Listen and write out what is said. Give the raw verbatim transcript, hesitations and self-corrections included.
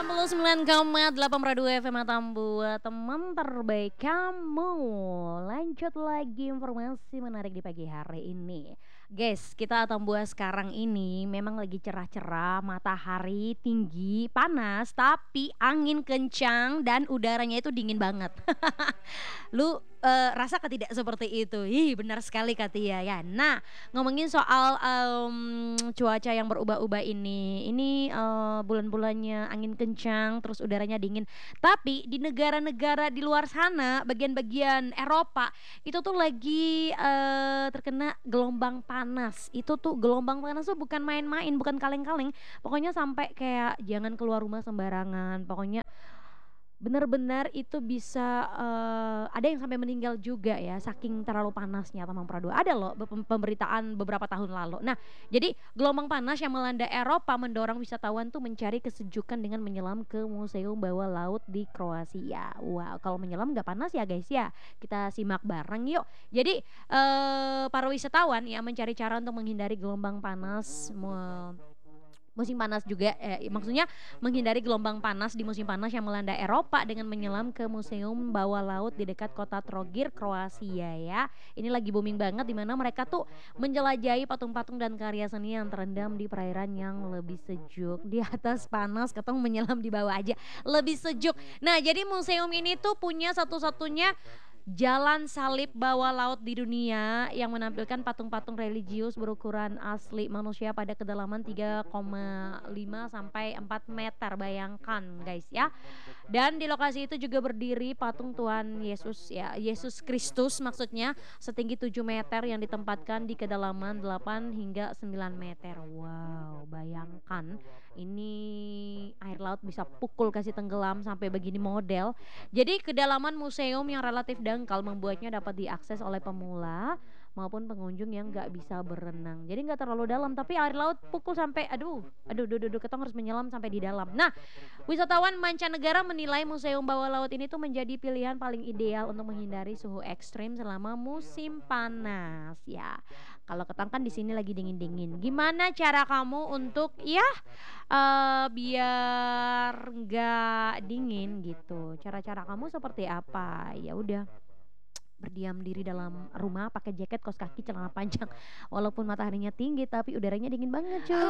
puluh sembilan koma delapan Radio F M Atambua, teman terbaik kamu. Lanjut lagi informasi menarik di pagi hari ini. Guys, kita Atambua sekarang ini memang lagi cerah-cerah, matahari tinggi, panas, tapi angin kencang dan udaranya itu dingin banget. Lu, eee, rasa tidak seperti itu? Ih, benar sekali Katia ya. Nah, ngomongin soal, mmm, cuaca yang berubah-ubah ini, ini, eee, bulan-bulannya angin kencang, terus udaranya dingin. Tapi di negara-negara di luar sana, bagian-bagian Eropa, itu tuh lagi, eee, terkena gelombang panas. Itu tuh gelombang panas tuh bukan main-main, bukan kaleng-kaleng. Pokoknya sampai kayak jangan keluar rumah sembarangan. Pokoknya benar-benar itu bisa, eee, ada yang sampai meninggal juga ya, saking terlalu panasnya Tamang Prado. Ada loh be pem pemberitaan beberapa tahun lalu. Nah, jadi gelombang panas yang melanda Eropa mendorong wisatawan tuh mencari kesejukan dengan menyelam ke museum bawah laut di Kroasia. Wow, kalau menyelam nggak panas ya guys ya? Kita simak bareng yuk. Jadi, eee, para wisatawan ya mencari cara untuk menghindari gelombang panas, me musim panas juga, eee, maksudnya menghindari gelombang panas di musim panas yang melanda Eropa dengan menyelam ke museum bawah laut di dekat kota Trogir, Kroasia ya. Ini lagi booming banget di mana mereka tuh menjelajahi patung-patung dan karya seni yang terendam di perairan yang lebih sejuk. Di atas panas ketemu menyelam di bawah aja lebih sejuk. Nah, jadi museum ini tuh punya satu-satunya jalan salib bawah laut di dunia yang menampilkan patung-patung religius berukuran asli manusia pada kedalaman tiga koma lima sampai empat meter, bayangkan guys ya. Dan di lokasi itu juga berdiri patung Tuhan Yesus ya, Yesus Kristus maksudnya, setinggi tujuh meter yang ditempatkan di kedalaman delapan hingga sembilan meter. Wow, bayangkan ini air laut bisa pukul kasih tenggelam sampai begini model. Jadi kedalaman museum yang relatif dangkal membuatnya dapat diakses oleh pemula maupun pengunjung yang nggak bisa berenang. Jadi nggak terlalu dalam, tapi air laut pukul sampai aduh, aduh, duh, duh, duh, ketong harus menyelam sampai di dalam. Nah, wisatawan mancanegara menilai museum bawah laut ini tuh menjadi pilihan paling ideal untuk menghindari suhu ekstrim selama musim panas ya. Kalau ketang kan di sini lagi dingin-dingin. Gimana cara kamu untuk ya, eee, biar nggak dingin gitu? Cara-cara kamu seperti apa? Ya udah berdiam diri dalam rumah, pakai jaket, kaos kaki, celana panjang. Walaupun mataharinya tinggi tapi udaranya dingin banget, cuy.